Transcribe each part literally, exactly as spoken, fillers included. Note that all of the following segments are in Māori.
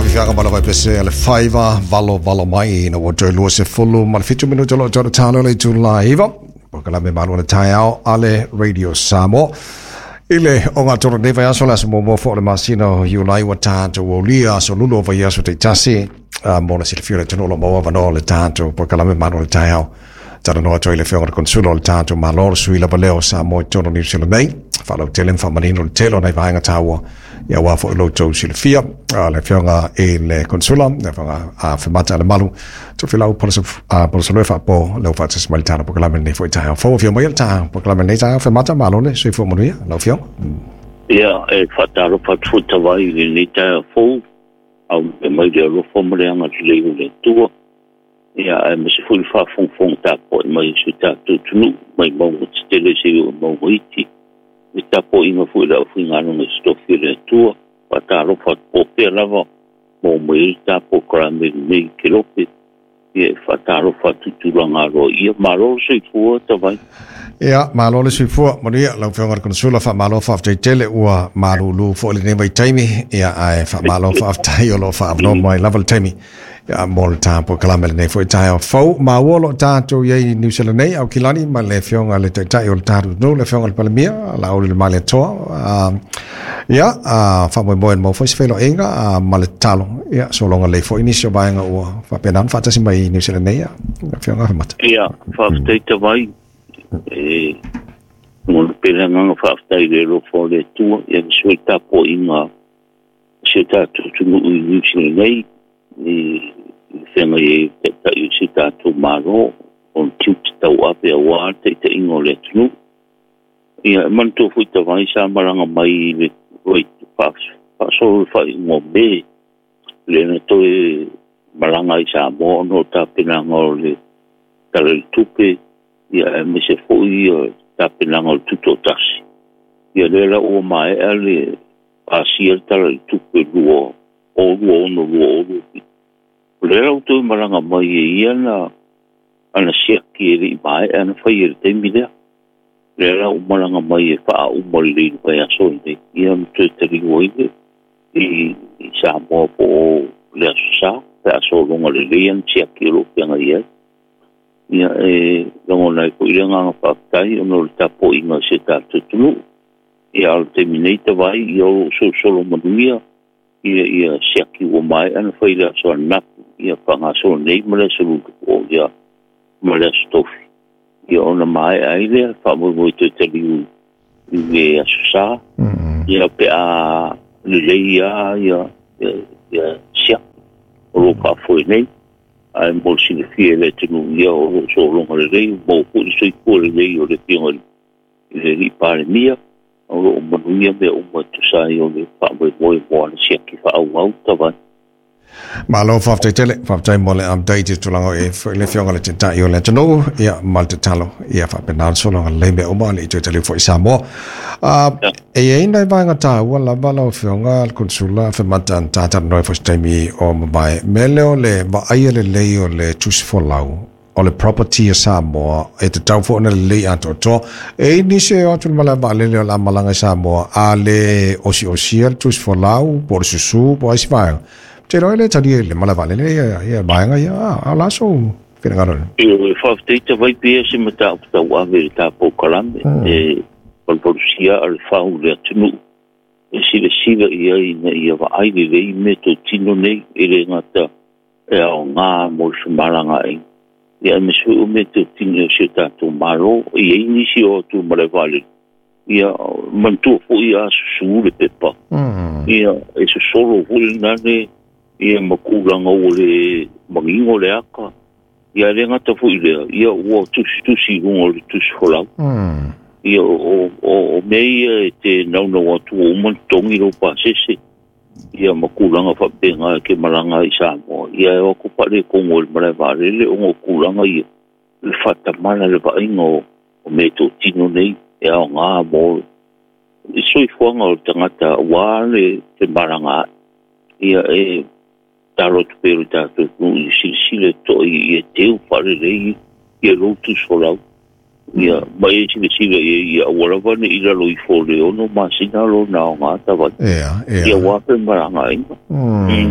fianga mala vai pese ale faiva valo valo mai na wo lo se fulu mal fitu minuto lo jora talo le tu live porque la me malo le taiao ale radio samo ile onga toro de vai aso la mo mo fo le masino you lai wa tanto wo lia so lulo vai aso te tasi mo na silfio te no lo mo va no le tanto porque la me malo le taiao tara no to ile fianga consulo le tanto malo sui la valeo samo toro ni silo nei fa lo telen fa manino le telo nei vai ngatawa ya wa fo lo to silfia le fianga e le consula le fanga a femata le malu to fila o por a por so le fa po le fa tsi maltana po la men ne fo ta fo fio mai ta po la men ne ta femata malu le so fo mo ya lo fio ya e fa ta lo fa tu ta vai ni ta fo au e mai de lo fo mo le anga le le tu ya e me se fu fa fon fon ta po mai su ta tu tu mai mo te le se mo iti mi tapo inga fu la fu ngano me sto file tua pata ro fa po pe lava mo me tapo krame me kilope e fata ro fa tu tu langa ro ia malo se fu ta vai ia malo le se fu mo ia la fa con sulla fa malo fa te tele ua malo lu fo le ne vai taimi ia ai fa malo fa ta io lo fa no mai level taimi ya mol tampo kalame ne foi taio fo ma wolo tanto ye New Zealand nei au kilani ma le fionga le taio taru no le fionga le palmia la o le male to ya a fa mo mo mo foi felo enga ma le talo ya so longa le foi inisio bainga o fa penan fa tasi mai New Zealand nei le fionga fa mata ya fa te vai e mo pena nga fa stai le lo fo le tu ya so tapo inga se ta tu tu New Zealand nei ni sema ye ta usita tu maro on tut ta wa pe wa te te ingole tu ia man to fu ta vai sa maranga mai le roi pa pa so fa mo be le no to e maranga isa mo no ta pina ngole ta le tupe ia me se fu ia ta pina ngol tuto tas ia le la o mai ale a sier ta le tupe luo o luo no luo le auto maranga mai ia na ana siaki ri mai ana fai te mile le au maranga mai fa u moli vai aso ni ia mtu te ri oi i sa mo po le sa pa so longa le lian siaki ro penga ia ia e longa na ko ia nga fa tai no ta po inga se ta tu ia al terminate vai io so solo manuia ia ia siaki o mai ana fai le so na ia panga so nei mele so o ia mele stofi ia ona mai ai le fa mo mo te te liu ia asa ia pe a le ia ia ia sia o ka foi nei ai mo si le fie le te no ia o so longa le rei mo ko so i ko le rei o le pingo le ri pare mia o mo ia me o mo tu sai o le fa mo mo mo sia ki fa au au ta va malo fa te tele fa te mole update tu lango e le fionga le tenta io le tano ia malte talo ia fa penal so longa le me o mali te tele fo isamo a e ainda vai ngata wala bala fionga al consula fa matan tata no fo stemi o mai meleo le va ai le le o le tus for lau o le property samo e te tau fo na le ato to e ni se o tu mala vale le la malanga samo a le osi osi al tus for lau por susu po isva Pero ele tadi le mala vale le ya bainga ya ala so kena ngaro. E fa te vai pe se mata ta wa verita po kalam e por porcia al fa u le tunu. E si le siga ia ina ia va ai le me to tino nei ele ngata e o nga mo sumaranga ai. Ia me su me to tino se ta to maro e ini si o tu mala vale. Ia mantu fu ia su le pepa. Ia e se solo fu nane ia makulanga o le mangingo le aka ia le ngata fu ile ia o tusi tusi o le tusi hola ia o o mei te nau no atu o montongi ro pasese ia makulanga fa benga ke malanga isa mo ia o ku pare ko mo le mara vale le o kulanga ia le fata mala le va ingo o me to tino nei ia nga mo iso i fuanga o tangata wale te maranga ia e taro tu peru tato i silsile to i e teu pare rei i e rotu solau ia mai silsile i a waravane i lalo i fole ono masina lo na o ngata va ia ia ia wape maranga inga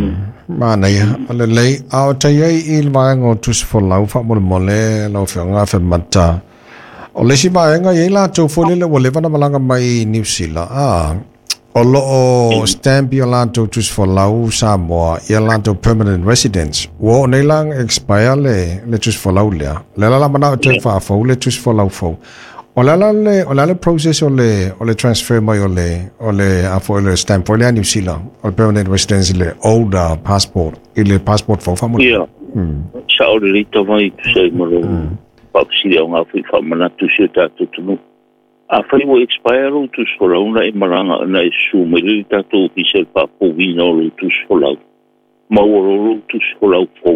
Mana ia, ale lei, au tai ai il vaenga o tusi fo lau wha mole mole, lau whianga wha mata. O lesi vaenga i la tau fo lele, o levana malanga mai New Zealand. Ah, o lo o stamp i la tau tusi fo lau Samoa, i la tau permanent residence. Wo nei lang expire le, le tusi fo lau lea. Le la la mana o te wha fo, le tusi fo lau fo. O la la le, o la le process o le, o le transfer mai o le, o le, a fo le stamp fo le New Zealand, o le permanent residence le old uh, passport, i le passport fo fa mo. Yeah. Sa o le rita mai tu sei maro, papsiri au ngā whi whamana tu se tātou tunu. A whai mo expire o tu sforauna e maranga ana e su me le tātou official pa po wina o tu sfolau. Mauaroro tu sfolau fo.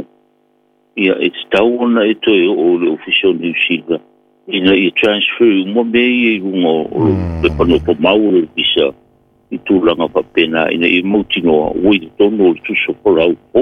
Ia e stau ona e toi o le official New Zealand. Ina i transfer mo me i runga o le pano po mauro bisa i tūlanga pa pena ina i mautinoa ui te tono o tu sfolau fo.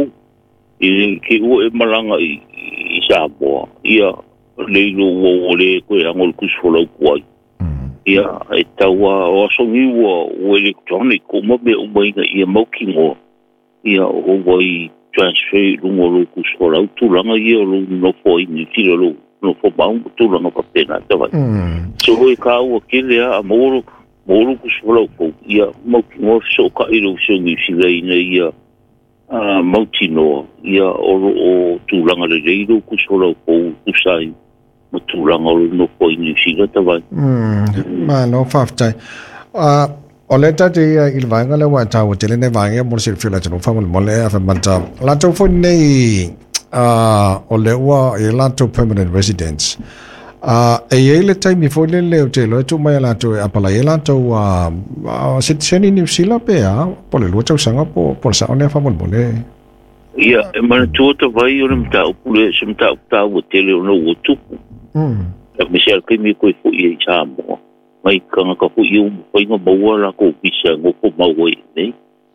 I ke o e maranga i, i Samoa. Ia leilo o le koe angol ku sfolau kuai. Ia e taua o asongi ua o electronic o mo me o mainga ia maukingo. Ia o wai transfer runga lo ku sfolau tūlanga ia lo no fo i ni tira lo no fo maung tūlanga pa pena tawai. So hoi ka ua kele a moro moro ku sfolau fo. Ia maukingo so ka ilo so ni sila ina ia uh, mautinoa. Ia oro o tūlanga le reiro ku sfolau fo kusai. Tūlanga o no fo i ni sila tawai. Ma no whaftai. Uh, o le tate ia il vaenga le wai tau te le ne vaenga mo se fila tano wha mo le a whamanta. La tau fo nei uh, o le ua e la tau permanent residence. Uh, e e le taimi fo le leo te lo e tu mai la tau e apala e la tau uh, uh, citizen i New Zealand pe a po le lua tau sanga po po le sa o ne a wha mo le. Ia, e mana tua tawai o le mta upule se mta upta ua tele o no ua tupu. E me se alke mi koe fo i e Samoa. Mai kanga ka fo i o mwhainga maua la ko visa ngoko maua i nei.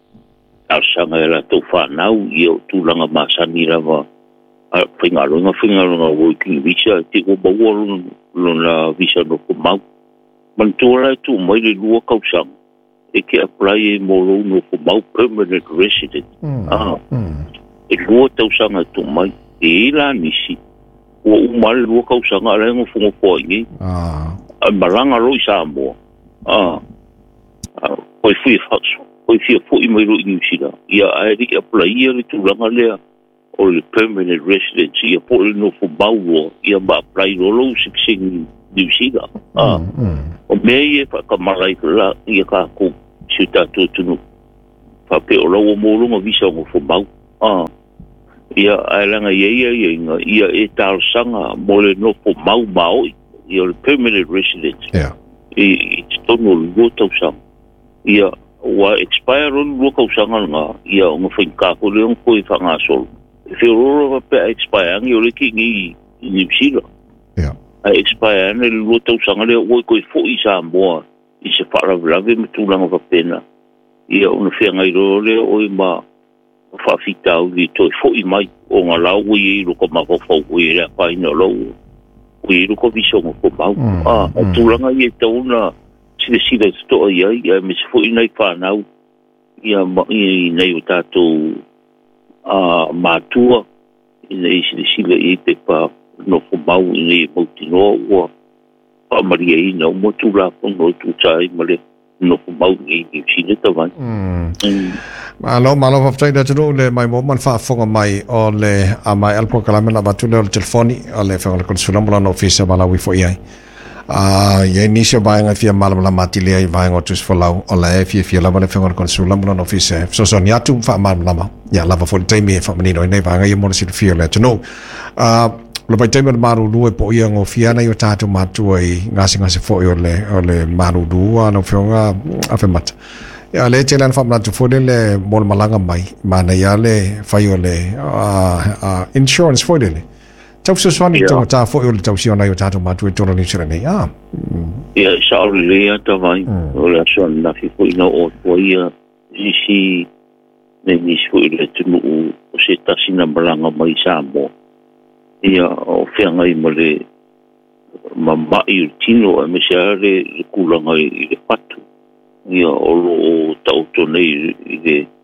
Al sanga e la tau whanau i o tūlanga masani rawa. A whaingalonga, whaingalonga o ki visa te o maua lon la visa ngoko mau. Man tua tu mai le lua kausang. E ke apply e moro ngoko mau permanent resident. Ah. E lua tau sanga tu mai. E la nisi. O umal lua kau sanga ala ngo fungo poingi. Ah. A maranga roi Samoa. Ah. Koi fui faso. Koi fui fui mai roi New Zealand. Ia aeri apply ia le tūlanga lea o le permanent residence. Ia po le no fu mauro. Ia ma apply rolo sixing New Zealand. Ah. O mea ia whakamarai la ia ka ko si tātou tunu. Whape o lau o mōrunga visa ngo fu mau. Ah. Ia ailanga ia ia ia inga ia e tāl sanga mo le no po mau mau ia le permanent resident. Yeah. I tono lua tau sanga. Ia wa expire on lua tau sanga nga ia o nga whainka ko le on koe whangasol. E whiororo wa pe expire angi o le ki ngi New Zealand. Yeah. A expire ane le lua tau sanga le oi koe fo i Samoa i se wharavelave me tūlanga wa pena. Ia o na whianga i roro le oi ma whawhitau i toi fōi mai o ngā lau ui e ruko mako whau ui e rea paina lau ui e ruko visonga ko mau. Ah, a tūranga i e tauna sile sile toa i ai, a me se fōi nei whanau i a nei o tātou mātua i nei sile sile i te pā no ko mau i nei mauti noa ua whamaria i nau mo tūra kono tū tai male no ko mau i i sile tawai. Malo malo whaftai da tunu le mai mo man whaafonga mai o le a mai alpo kalame la batu le o le telefoni o le whangala konsula mula no ofisa malawi fo iai. Uh, ye nisio vaenga fia malamala matili ai vaenga o tus folau o la e fia fia lava le whangala konsula mula no ofisa. So so ni atu wha malamala. Ya lava fo le taimi e wha manino i nei vaenga i mona sila fia le tunu. Uh, le pai taimi o le maru lue po ia ngo fia na i o tātu matua i ngasi ngasi fo i o le, o le maru lua no whionga awhi mata. Ya le tele an famna tu fode le mol malanga mai mana ya le fai o le uh, insurance fode le tau so swani to ta fo o le tau si ona yo ta to ma tu to ni sira nei ah ya sa o le ya ta vai o le so na fi fo ina o fo ia si ne ni fo le tu o se ta sina malanga mai sa mo ia o fianga i mo le mama i tino me sa le kulanga i le patu ia o lo tau to nei i le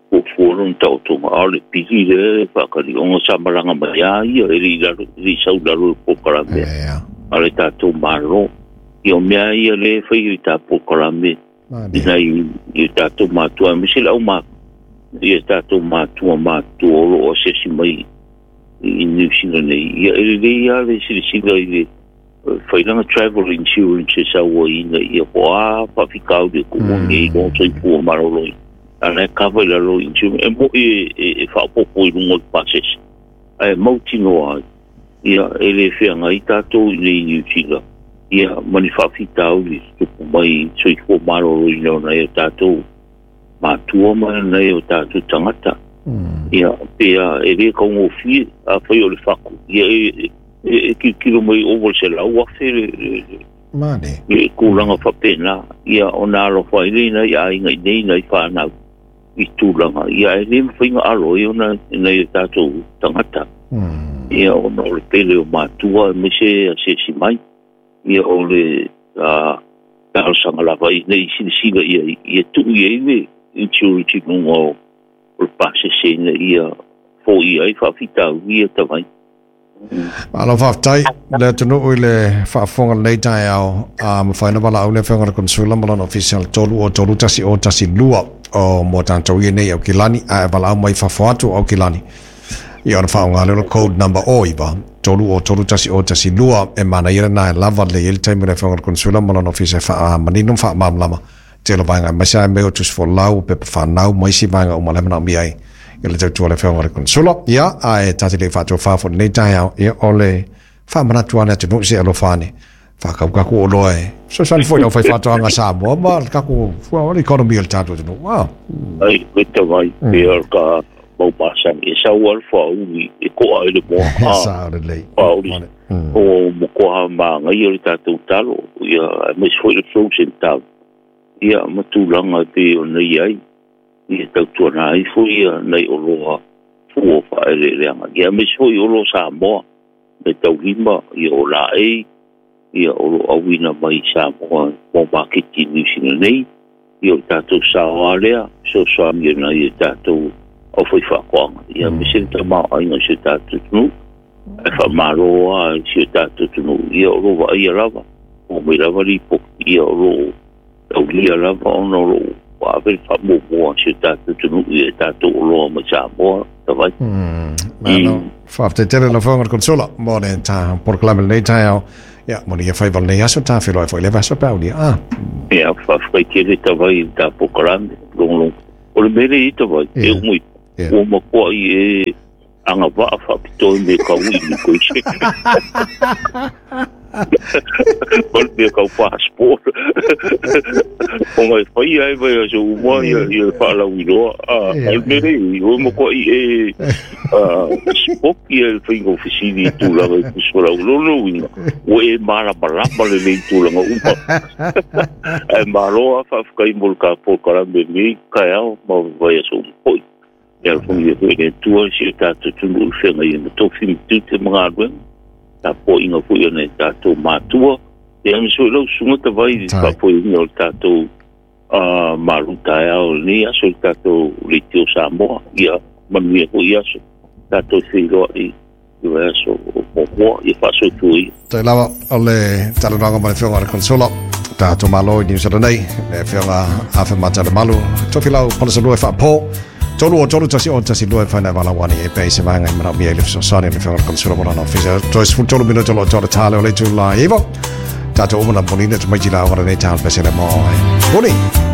o foron tau tonga ale pili le whakari onga samaranga mai a ia e ri laru ri sau laru pokarame ale tatou maro i o mea ia le whai i tā pokarame ina i i tatou mātua misi lau mā i tatou mātua mātua olo o sesi mai i New Zealand nei ia e le ia le siri sila i le whailanga travel insurance e sa ua ina i a hoa pawhikau de kumongi i gōtoi pua maroloi ana kava la lo insurance e mo e e whapopo i rungo pases e mauti noa ia e le whianga i tātou i le New Zealand ia mani whawhitau i tupu mai soi kua maroloi nao nei o tātou mātua mai nei o tātou tangata ia pia e le kaungo fie a whai o le whaku ia e e ki kilo mai over se lau wafe mane e kulanga whapena ia o nā alo whaile nei a inga i nei nei whanau i tūlanga ia e le mwhainga alo i ona nei o tātou tangata ia o na o le pele o mātua me se a se si mai ia o le tāosanga lava i nei sina sina ia ia tu i ewe i tūriti nunga o le pase se na ia fo i ai whawhitau ia tawai. Alo whaftai, le tunu ui le whaafonga nei tai au a mwhaina wala au le whenga konsula malan official tolu o tolu tasi o tasi lua o mo tātou i nei au kilani a wala au mai whawhatu au kilani i ona whaonga lelo code number o iwa tolu o tolu tasi o tasi lua e mana ira na e lava le ili taimu le whenga konsula malan official wha maninum wha mamlama te lo vainga maisa e meo tus fo lau pepa whanau maisi vainga o malemana mi ai i le tautua le whenga konsula ia a e tati le whaatua whaafo nei tai au ia o le whaamana tuane atu nuk si alo whane whakau kaku o loe so sani fwoi au whai whaatua anga Samoa ma kaku fua o le economy o le tātua tunu wow ai weta vai pia ka mau pasang e sa wal fa ui e ko ai le mo ha sa le lei o mo ko ha ma ngai o le tātou talo ia me foi le frozen tal ia matulanga te o nei ai i tau tuana ai fui nei o loa fuo wha ere reanga. Ia me soi o lo Samoa, me tau hima i o la e, i o lo awina mai Samoa, mo maketi nisina nei, i o tātou Saoarea, so soami na i tātou au whai whakoanga. Ia me senta maa ainga se tātou tunu, e wha maroa se tātou tunu, i o lo wa ia lava, o me lava ripo, i o lo tau lia lava, ono lo wa ave fa mo mo se tātou tunu i tātou o loa ma Samoa, tawai. Mano, fa te tere la whaonga konsola, mo ne tā porklame nei tai au, ia, mo ni e whaival nei aso tā whilo e whai lewa aso pau ni, ah. Ia, fa whai tere tawai tā porklame, long long. O le mere i tawai, e umui, o ma kua i e anga waa wha pitoi me ka ui ni koise. Kol me ka passport. O mai whai ai vai aso umua i e whaala uiloa. Al mere i, o ma kua i e spoki e whainga ofisini i tūlanga i kusura ulono uinga. O e mara marama le nei tūlanga uma. E maroa wha whakai molka pōkarambe me kai au ma vai aso umoi. Ia fungi e koe tua si o tātou tunu whenga i na tofi mitu te mga arueng. Tā po inga fui o nei tātou mātua. E ame so lau sungata vai i tā po inga o tātou maruta e ao ni aso i tātou Retio Samoa. Ia manui e hui aso. Tātou whiroa i i vai aso o moa i whaso tui. Tai lawa o le talananga mani whionga re konsola. Tātou malo i New Zealand nei. Le whionga awhi mata le malu. Tofi lau palasa lua e whaapo. Tolu o tolu tasi o tasi lua whainai wala wani e pei se vanga i mana mi e lifso sani le whenga konsura mona na whisa. Tois fu tolu mino tolo tolo tale o le tu la iwa. Tato umana bonina tu maiti la ora nei tāna pese le moa. Boni!